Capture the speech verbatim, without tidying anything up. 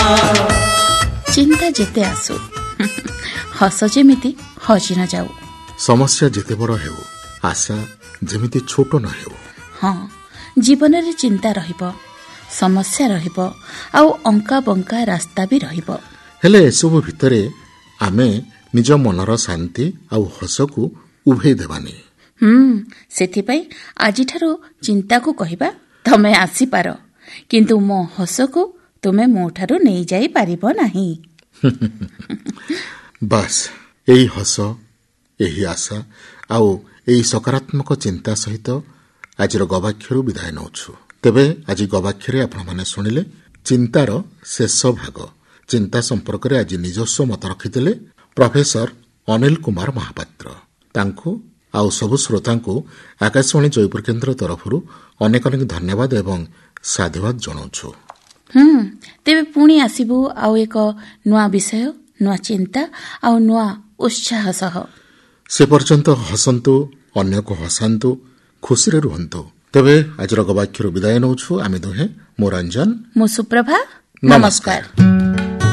ଚିନ୍ତା ଯେତେ ଆସୁ ହସ ଯେମିତି ହଜି ନ ଯାଉ। ସମସ୍ୟା ଯେତେ ବଡ଼ ହେଉ ଆଶା ଯେମିତି ଛୋଟ ନ ହେଉ। ହଁ, ଜୀବନରେ ଚିନ୍ତା ରହିବ, ସମସ୍ୟା ରହିବ, ଆଉ ଅଙ୍କା ବଙ୍କା ରାସ୍ତା ବି ରହିବ। ହେଲେ ଏସବୁ ଭିତରେ ଆମେ ନିଜ ମନର ଶାନ୍ତି ଆଉ ହସକୁ ଉଭେଇ ଦେବାନି। ହୁଁ ସେଥିପାଇଁ ଆଜିଠାରୁ ଚିନ୍ତାକୁ କହିବା ତମେ ଆସିପାର, କିନ୍ତୁ ମୋ ହସକୁ ତୁମେ ମୋ ଠାରୁ ନେଇଯାଇ ପାରିବ ନାହିଁ। ବାସ୍, ଏହି ହସ, ଏହି ଆଶା ଆଉ ଏହି ସକାରାତ୍ମକ ଚିନ୍ତା ସହିତ ଆଜିର ଗବାକ୍ଷରୁ ବିଦାୟ ନେଉଛୁ। ତେବେ ଆଜି ଗବାକ୍ଷରେ ଆପଣମାନେ ଶୁଣିଲେ ଚିନ୍ତାର ଶେଷ ଭାଗ। ଚିନ୍ତା ସମ୍ପର୍କରେ ଆଜି ନିଜସ୍ୱ ମତ ରଖିଥିଲେ ପ୍ରଫେସର ଅନିଲ କୁମାର ମହାପାତ୍ର। ତାଙ୍କୁ ଆଉ ସବୁ ଶ୍ରୋତାଙ୍କୁ ଆକାଶବାଣୀ ଜୟପୁର କେନ୍ଦ୍ର ତରଫରୁ ଅନେକ ଅନେକ ଧନ୍ୟବାଦ ଏବଂ ସାଧୁବାଦ ଜଣାଉଛୁ। ହୁଁ ତେବେ ପୁଣି ଆସିବୁ ଆଉ ଏକ ନୂଆ ବିଷୟ, ନୂଆ ଚିନ୍ତା ଆଉ ନୂଆ ଉତ୍ସାହ ସହ। ସେ ପର୍ଯ୍ୟନ୍ତ ହସନ୍ତୁ, ଅନ୍ୟକୁ ହସାନ୍ତୁ, ଖୁସିରେ ରୁହନ୍ତୁ। ତେବେ ଆଜିର ଗବାକ୍ଷରୁ ବିଦାୟ ନେଉଛୁ ଆମେ ଦୁହେଁ। ମୁଁ ରଞ୍ଜନ, ମୁଁ ସୁପ୍ରଭା। ନମସ୍କାର।